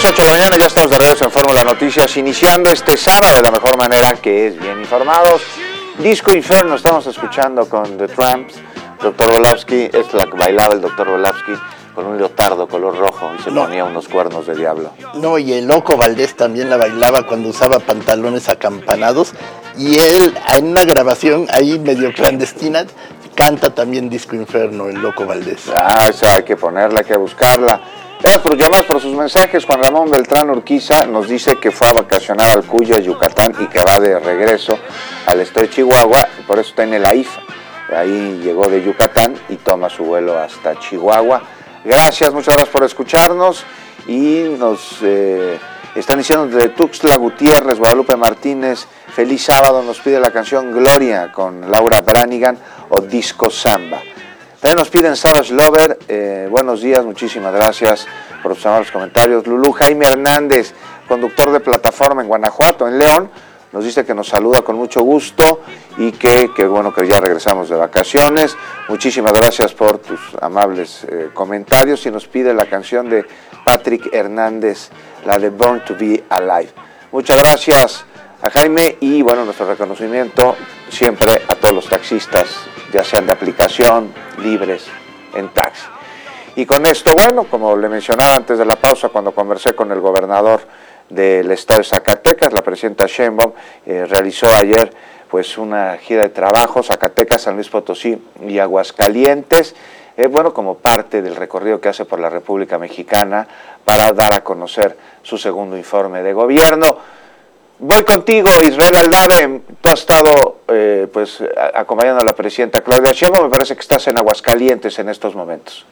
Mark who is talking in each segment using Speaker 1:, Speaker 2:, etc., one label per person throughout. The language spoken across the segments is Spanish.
Speaker 1: las 8 de la mañana, ya estamos de regreso en Fórmula Noticias, iniciando este sábado de la mejor manera, que es bien informados. Disco Inferno estamos escuchando con The Tramps. Dr. Volavsky, es la que bailaba el Dr. Volavsky con un leotardo color rojo y se ponía unos cuernos de diablo.
Speaker 2: No, y el Loco Valdés también la bailaba cuando usaba pantalones acampanados, y él en una grabación ahí medio clandestina canta también Disco Inferno, el Loco Valdés.
Speaker 1: Ah, esa hay que ponerla, hay que buscarla. Gracias por llamadas, por sus mensajes. Juan Ramón Beltrán Urquiza nos dice que fue a vacacionar al Cuya, Yucatán, y que va de regreso al estado de Chihuahua, y por eso está en el AIFA. Ahí llegó de Yucatán y toma su vuelo hasta Chihuahua. Gracias, muchas gracias por escucharnos. Y nos están diciendo desde Tuxtla Gutiérrez, Guadalupe Martínez, feliz sábado, nos pide la canción Gloria con Laura Branigan o Disco Samba. También nos piden Savage Lover, buenos días, muchísimas gracias por sus amables comentarios. Lulú Jaime Hernández, conductor de plataforma en Guanajuato, en León, nos dice que nos saluda con mucho gusto y que bueno que ya regresamos de vacaciones. Muchísimas gracias por tus amables comentarios, y nos pide la canción de Patrick Hernández, la de Born to Be Alive. Muchas gracias a Jaime, y bueno, nuestro reconocimiento siempre a todos los taxistas, ya sean de aplicación, libres, en taxi. Y con esto, bueno, como le mencionaba antes de la pausa, cuando conversé con el gobernador del estado de Zacatecas, la presidenta Sheinbaum realizó ayer pues una gira de trabajo, Zacatecas, San Luis Potosí y Aguascalientes, bueno, como parte del recorrido que hace por la República Mexicana para dar a conocer su segundo informe de gobierno. Voy contigo, Israel Aldave. Tú has estado acompañando a la presidenta Claudia Sheinbaum, me parece que estás en Aguascalientes en estos momentos.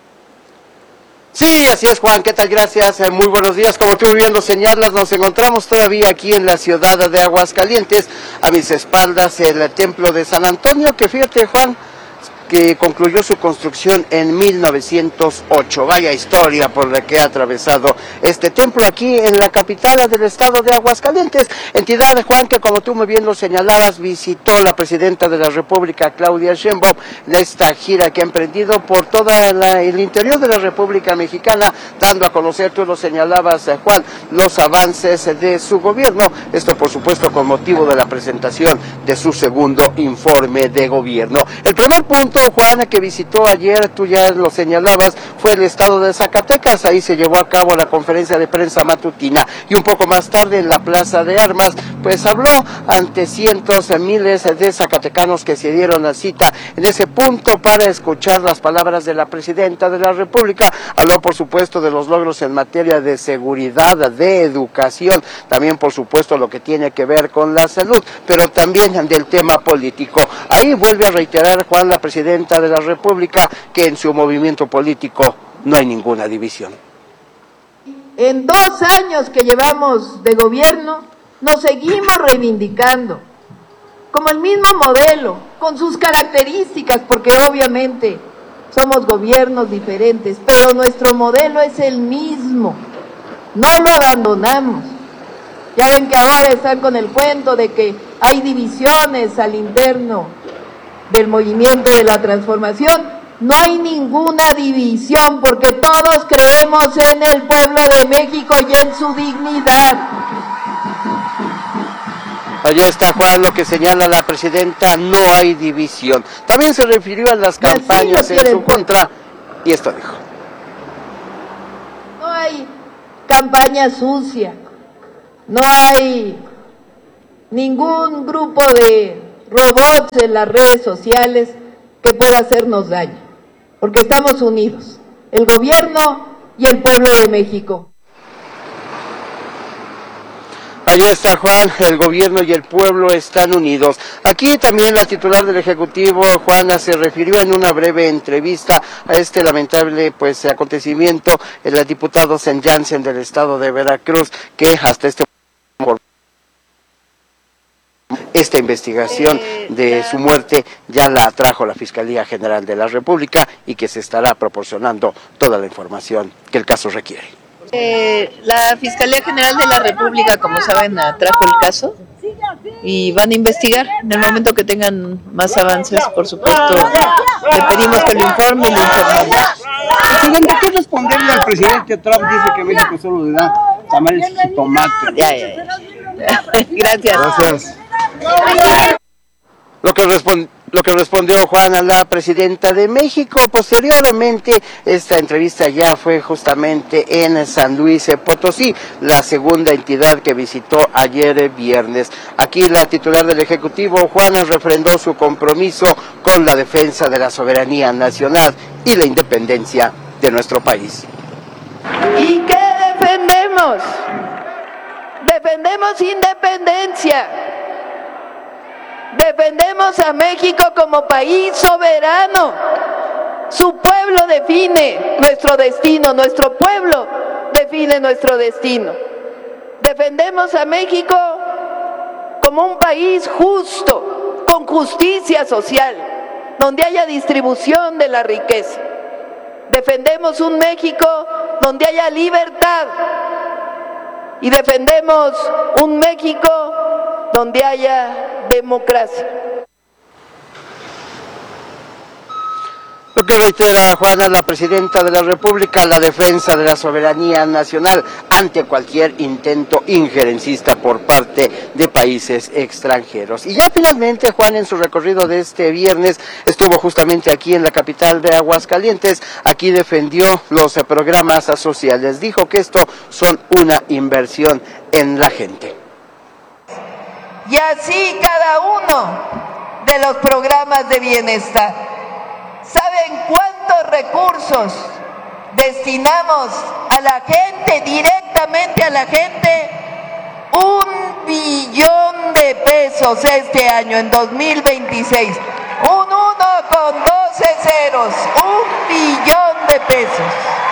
Speaker 3: Sí, así es, Juan, ¿qué tal? Gracias, muy buenos días. Como tú muy bien lo señalas, nos encontramos todavía aquí en la ciudad de Aguascalientes, a mis espaldas el templo de San Antonio, que fíjate, Juan, que concluyó su construcción en 1908. Vaya historia por la que ha atravesado este templo aquí en la capital del estado de Aguascalientes, entidad, Juan, que como tú muy bien lo señalabas, visitó la presidenta de la República, Claudia Sheinbaum, en esta gira que ha emprendido por todo el interior de la República Mexicana, dando a conocer, tú lo señalabas, Juan, los avances de su gobierno, esto por supuesto con motivo de la presentación de su segundo informe de gobierno. El primer punto, Juan, que visitó ayer, tú ya lo señalabas, fue el estado de Zacatecas. Ahí se llevó a cabo la conferencia de prensa matutina, y un poco más tarde en la Plaza de Armas, pues habló ante cientos de miles de zacatecanos que se dieron la cita en ese punto para escuchar las palabras de la presidenta de la República. Habló, por supuesto, de los logros en materia de seguridad, de educación, también, por supuesto, lo que tiene que ver con la salud, pero también del tema político. Ahí vuelve a reiterar, Juan, la presidenta de la República, que en su movimiento político no hay ninguna división.
Speaker 4: En 2 años que llevamos de gobierno, nos seguimos reivindicando como el mismo modelo, con sus características, porque obviamente somos gobiernos diferentes, pero nuestro modelo es el mismo, no lo abandonamos. Ya ven que ahora están con el cuento de que hay divisiones al interno del movimiento de la transformación. No hay ninguna división, porque todos creemos en el pueblo de México y en su dignidad.
Speaker 3: Allí está, Juan, lo que señala la presidenta, no hay división. También se refirió a las campañas en su contra, y esto dijo.
Speaker 4: No hay campaña sucia, no hay ningún grupo de robots en las redes sociales que pueda hacernos daño, porque estamos unidos, el gobierno y el pueblo de México.
Speaker 3: Allí está, Juan, el gobierno y el pueblo están unidos. Aquí también la titular del Ejecutivo, Juana, se refirió en una breve entrevista a este lamentable acontecimiento, el diputado St. Janssen del estado de Veracruz, que hasta esta investigación de su muerte ya la trajo la Fiscalía General de la República, y que se estará proporcionando toda la información que el caso requiere.
Speaker 5: La Fiscalía General de la República, como saben, trajo el caso y van a investigar. En el momento que tengan más avances, por supuesto, le pedimos que lo informe y lo informemos.
Speaker 6: Excelente, ¿qué responderle al presidente Trump? Dice que México solo le da
Speaker 3: tamales y jitomate.
Speaker 5: Ya. Gracias.
Speaker 3: Lo que respondió Juan a la presidenta de México. Posteriormente, esta entrevista ya fue justamente en San Luis Potosí, la segunda entidad que visitó ayer viernes. Aquí la titular del Ejecutivo, Juana, refrendó su compromiso con la defensa de la soberanía nacional y la independencia de nuestro país.
Speaker 4: ¿Y qué defendemos? Defendemos independencia. Defendemos a México como país soberano. Su pueblo define nuestro destino, nuestro pueblo define nuestro destino. Defendemos a México como un país justo, con justicia social, donde haya distribución de la riqueza. Defendemos un México donde haya libertad y defendemos un México donde haya democracia.
Speaker 3: Lo que reitera Juana, la presidenta de la República, la defensa de la soberanía nacional ante cualquier intento injerencista por parte de países extranjeros. Y ya finalmente, Juan, en su recorrido de este viernes, estuvo justamente aquí en la capital de Aguascalientes. Aquí defendió los programas sociales. Dijo que esto son una inversión en la gente.
Speaker 4: Y así cada uno de los programas de bienestar. ¿Saben cuántos recursos destinamos a la gente, directamente a la gente? 1 billón de pesos este año, en 2026. Un 1 con 12 ceros, 1 billón de pesos.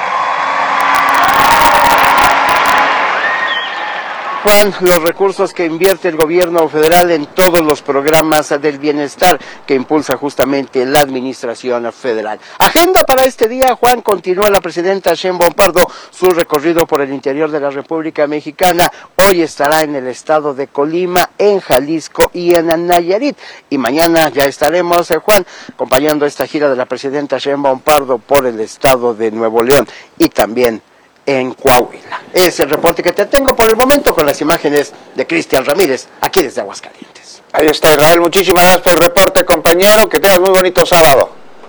Speaker 3: Juan, los recursos que invierte el gobierno federal en todos los programas del bienestar que impulsa justamente la administración federal. Agenda para este día, Juan, continúa la presidenta Sheinbaum Pardo su recorrido por el interior de la República Mexicana. Hoy estará en el estado de Colima, en Jalisco y en Nayarit. Y mañana ya estaremos, Juan, acompañando esta gira de la presidenta Sheinbaum Pardo por el estado de Nuevo León y también en Coahuila. Es el reporte que te tengo por el momento con las imágenes de Cristian Ramírez, aquí desde Aguascalientes.
Speaker 1: Ahí está Israel, muchísimas gracias por el reporte, compañero, que tengas muy bonito sábado.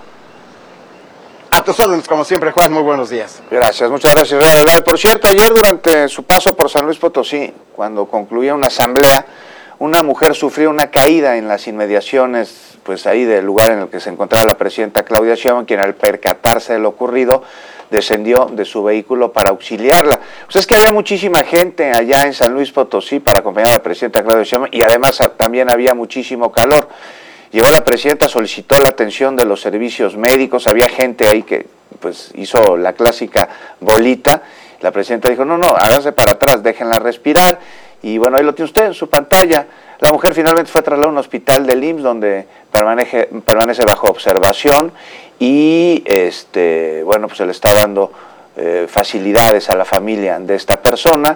Speaker 3: A tus órdenes, como siempre, Juan, muy buenos días.
Speaker 1: Gracias, muchas gracias, Israel. Por cierto, ayer durante su paso por San Luis Potosí, cuando concluía una asamblea, una mujer sufrió una caída en las inmediaciones, pues ahí del lugar en el que se encontraba la presidenta Claudia Sheinbaum, quien al percatarse de lo ocurrido, descendió de su vehículo para auxiliarla. Pues es que había muchísima gente allá en San Luis Potosí para acompañar a la presidenta Claudia Sheinbaum y además también había muchísimo calor. Llegó la presidenta, solicitó la atención de los servicios médicos, había gente ahí que pues hizo la clásica bolita. La presidenta dijo, no, hágase para atrás, déjenla respirar. Y bueno, ahí lo tiene usted en su pantalla. La mujer finalmente fue trasladada a un hospital del IMSS donde permanece bajo observación y bueno, pues se le está dando facilidades a la familia de esta persona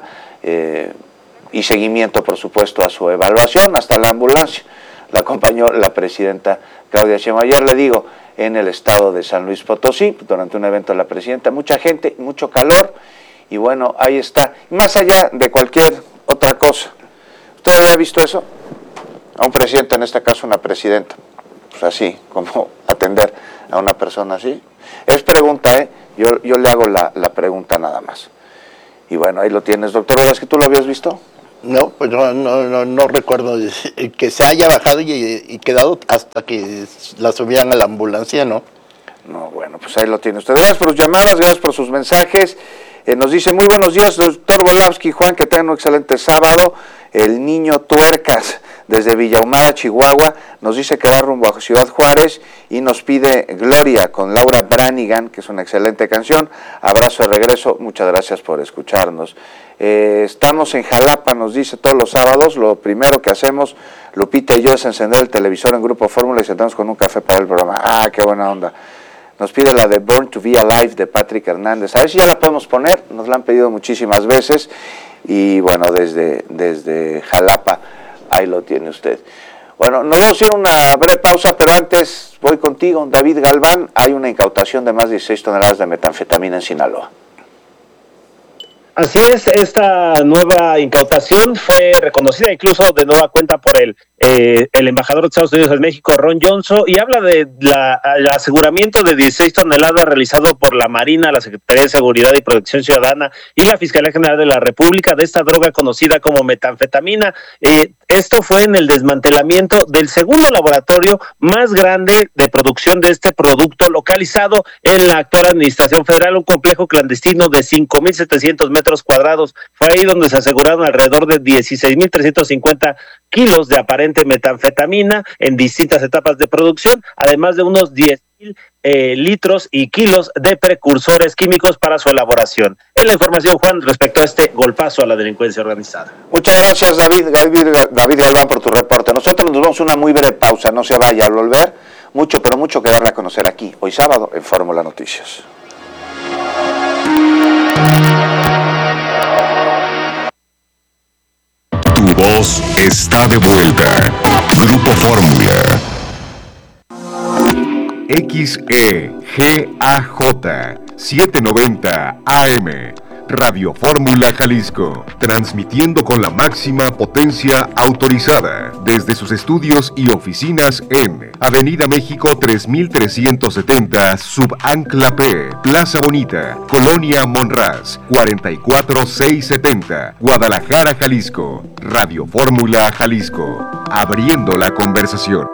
Speaker 1: y seguimiento, por supuesto, a su evaluación hasta la ambulancia. La acompañó la presidenta Claudia Sheinbaum. Ayer le digo, en el estado de San Luis Potosí, durante un evento de la presidenta, mucha gente, mucho calor y bueno, ahí está. Más allá de cualquier otra cosa, ¿usted había visto eso? A un presidente, en este caso una presidenta, pues así, como atender a una persona así. Es pregunta, yo le hago la pregunta nada más. Y bueno, ahí lo tienes, doctor. ¿Es que tú lo habías visto?
Speaker 2: No, pues no recuerdo que se haya bajado y quedado hasta que la subieran a la ambulancia, ¿no?
Speaker 1: No, bueno, pues ahí lo tiene usted. Gracias por sus llamadas, gracias por sus mensajes. Nos dice, muy buenos días, doctor Volavsky, Juan, que tengan un excelente sábado. El niño Tuercas, desde Villahumada, Chihuahua, nos dice que va rumbo a Ciudad Juárez y nos pide Gloria con Laura Branigan, que es una excelente canción. Abrazo de regreso, muchas gracias por escucharnos. Estamos en Jalapa, nos dice, todos los sábados. Lo primero que hacemos, Lupita y yo, es encender el televisor en Grupo Fórmula y sentamos con un café para el programa. Ah, qué buena onda. Nos pide la de Born to be Alive de Patrick Hernández. A ver si ya la podemos poner, nos la han pedido muchísimas veces. Y bueno, desde Jalapa, ahí lo tiene usted. Bueno, nos vamos a ir a una breve pausa, pero antes voy contigo, David Galván. Hay una incautación de más de 16 toneladas de metanfetamina en Sinaloa.
Speaker 6: Así es, esta nueva incautación fue reconocida incluso de nueva cuenta por el embajador de Estados Unidos en México, Ron Johnson, y habla de el aseguramiento de 16 toneladas realizado por la Marina, la Secretaría de Seguridad y Protección Ciudadana y la Fiscalía General de la República de esta droga conocida como metanfetamina. Esto fue en el desmantelamiento del segundo laboratorio más grande de producción de este producto localizado en la actual Administración Federal, un complejo clandestino de 5,700 metros cuadrados. Fue ahí donde se aseguraron alrededor de 16,350 kilos de aparente metanfetamina en distintas etapas de producción, además de unos 10,000 litros y kilos de precursores químicos para su elaboración. Es la información, Juan, respecto a este golpazo a la delincuencia organizada.
Speaker 1: Muchas gracias, David Galván, por tu reporte. Nosotros nos vamos a una muy breve pausa, no se vaya. Al volver, mucho, pero mucho que darle a conocer aquí, hoy sábado, en Fórmula Noticias.
Speaker 7: Tu voz está de vuelta. Grupo Fórmula. XEGAJ 790 AM. Radio Fórmula Jalisco, transmitiendo con la máxima potencia autorizada desde sus estudios y oficinas en Avenida México 3370, Subancla P, Plaza Bonita, Colonia Monraz, 44670, Guadalajara, Jalisco. Radio Fórmula Jalisco, abriendo la conversación.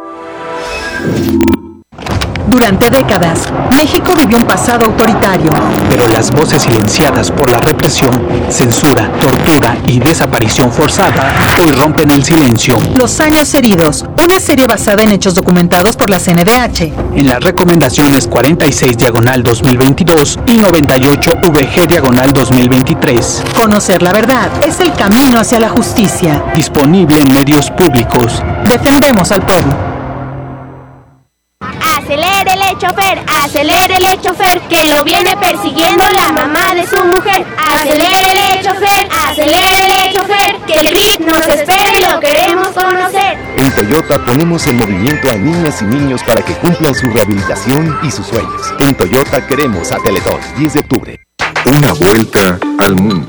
Speaker 8: Durante décadas, México vivió un pasado autoritario, pero las voces silenciadas por la represión, censura, tortura y desaparición forzada hoy rompen el silencio.
Speaker 9: Los años heridos, una serie basada en hechos documentados por la CNDH.
Speaker 8: En las recomendaciones 46/2022 y 98/VG/2023.
Speaker 9: Conocer la verdad es el camino hacia la justicia.
Speaker 8: Disponible en medios públicos.
Speaker 9: Defendemos al pueblo.
Speaker 10: Acelérele chofer, que lo viene persiguiendo la mamá de su mujer. Acelérele chofer, que el PRI nos espera y lo queremos conocer.
Speaker 11: En Toyota ponemos en movimiento a niñas y niños para que cumplan su rehabilitación y sus sueños. En Toyota queremos a Teletón, 10 de octubre.
Speaker 7: Una vuelta al mundo.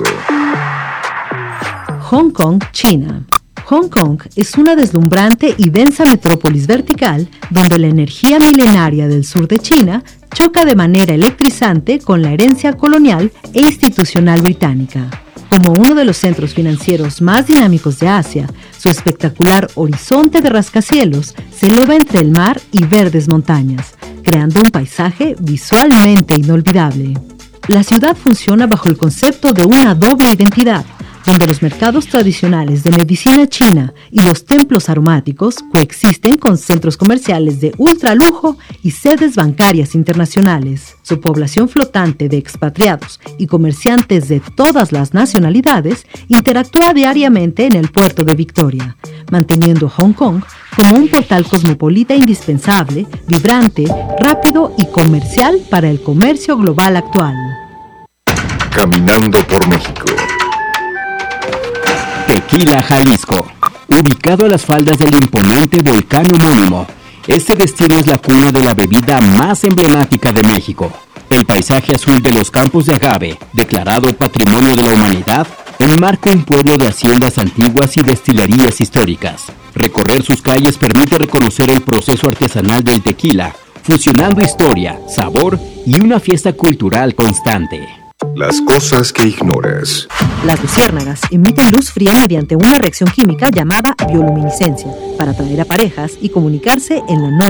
Speaker 12: Hong Kong, China. Hong Kong es una deslumbrante y densa metrópolis vertical donde la energía milenaria del sur de China choca de manera electrizante con la herencia colonial e institucional británica. Como uno de los centros financieros más dinámicos de Asia, su espectacular horizonte de rascacielos se eleva entre el mar y verdes montañas, creando un paisaje visualmente inolvidable. La ciudad funciona bajo el concepto de una doble identidad, donde los mercados tradicionales de medicina china y los templos aromáticos coexisten con centros comerciales de ultralujo y sedes bancarias internacionales. Su población flotante de expatriados y comerciantes de todas las nacionalidades interactúa diariamente en el puerto de Victoria, manteniendo Hong Kong como un portal cosmopolita indispensable, vibrante, rápido y comercial para el comercio global actual.
Speaker 7: Caminando por México.
Speaker 13: Tequila, Jalisco, ubicado a las faldas del imponente volcán homónimo. Este destino es la cuna de la bebida más emblemática de México. El paisaje azul de los campos de agave, declarado Patrimonio de la Humanidad, enmarca un pueblo de haciendas antiguas y destilerías históricas. Recorrer sus calles permite reconocer el proceso artesanal del tequila, fusionando historia, sabor y una fiesta cultural constante.
Speaker 7: Las cosas que ignoras.
Speaker 12: Las luciérnagas emiten luz fría mediante una reacción química llamada bioluminiscencia para atraer a parejas y comunicarse en la noche.